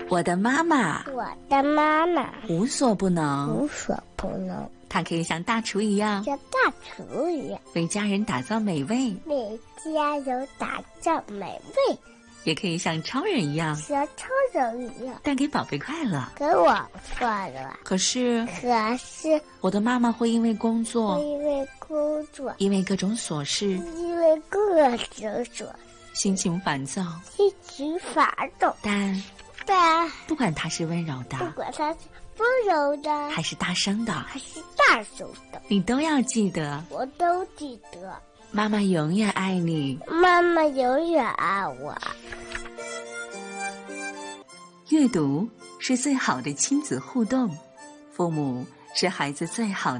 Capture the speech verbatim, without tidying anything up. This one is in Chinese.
我的妈妈， 我的妈妈无所不能， 无所不能， 她可以像大厨一样， 像大厨一样， 为家人打造美味， 为家人打造美味， 也可以像超人一样， 像超人一样， 带给宝贝快乐。 给我快乐。 可是， 可是我的妈妈会因为工作， 因为工作， 因为各种琐事， 因为各种琐， 心情烦躁， 心情烦躁。 但但不管她是温柔的， 不管它是温柔的还是大声的， 还是大声的， 你都要记得， 我都记得。 妈妈永远爱你。 妈妈永远爱我。 阅读是最好的亲子互动，父母是孩子最好的